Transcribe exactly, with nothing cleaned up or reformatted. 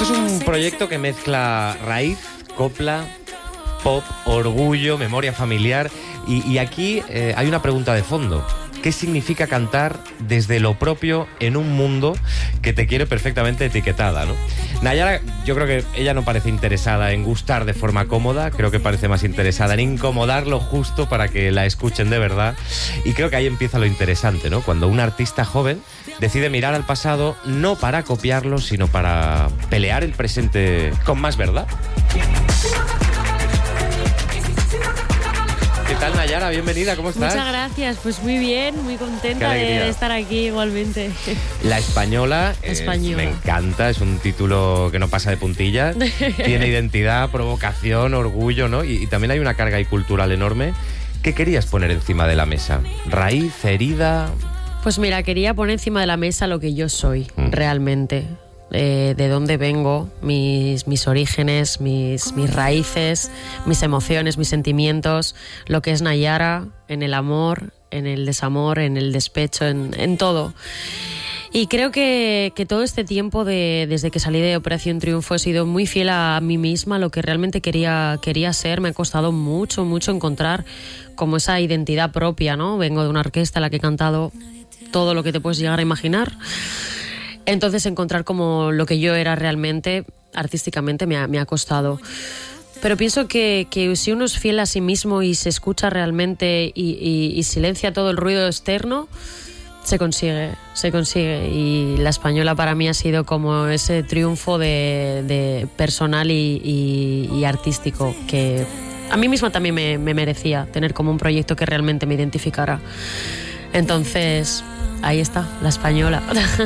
Esto es un proyecto que mezcla raíz, copla, pop, orgullo, memoria familiar y, y aquí eh, hay una pregunta de fondo. ¿Qué significa cantar desde lo propio en un mundo que te quiere perfectamente etiquetada, ¿no? Nayara, yo creo que ella no parece interesada en gustar de forma cómoda, creo que parece más interesada en incomodar lo justo para que la escuchen de verdad. Y creo que ahí empieza lo interesante, ¿no? Cuando un artista joven decide mirar al pasado no para copiarlo, sino para pelear el presente con más verdad. ¿Qué tal, Nayara? Bienvenida, ¿cómo estás? Muchas gracias, pues muy bien, muy contenta de, de estar aquí igualmente. La Española, Española. Es, me encanta, es un título que no pasa de puntillas, tiene identidad, provocación, orgullo, ¿no? Y, y también hay una carga ahí cultural enorme. ¿Qué querías poner encima de la mesa? ¿Raíz, herida? Pues mira, quería poner encima de la mesa lo que yo soy, mm. realmente. Eh, de dónde vengo, mis, mis orígenes, mis, mis raíces, mis emociones, mis sentimientos, lo que es Nayara, en el amor, en el desamor, en el despecho, en, en todo. Y creo que, que todo este tiempo, de, desde que salí de Operación Triunfo, he sido muy fiel a mí misma, lo que realmente quería, quería ser. Me ha costado mucho, mucho encontrar como esa identidad propia, ¿no? Vengo de una orquesta en la que he cantado todo lo que te puedes llegar a imaginar. Entonces encontrar como lo que yo era realmente, artísticamente, me ha, me ha costado. Pero pienso que, que si uno es fiel a sí mismo y se escucha realmente y, y, y silencia todo el ruido externo, se consigue, se consigue. Y La Española para mí ha sido como ese triunfo de, de personal y, y, y artístico que a mí misma también me, me merecía tener como un proyecto que realmente me identificara. Entonces, ahí está, La Española.